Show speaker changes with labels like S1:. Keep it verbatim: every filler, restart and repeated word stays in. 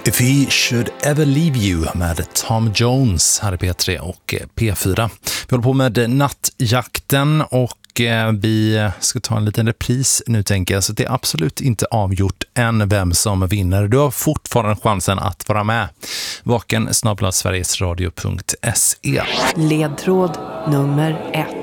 S1: If He Should Ever Leave You med Tom Jones här i P tre och P fyra. Vi håller på med nattjakten och vi ska ta en liten repris nu, tänker jag, så det är absolut inte avgjort än vem som vinner. Du har fortfarande chansen att vara med. Vaken snabel-a sverigesradio punkt se.
S2: Ledtråd nummer ett.